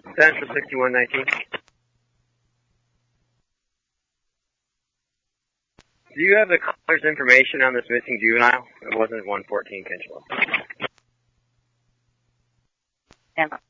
Central 6119. Do you have the caller's information on this missing juvenile? It wasn't 114 Kinchlow. And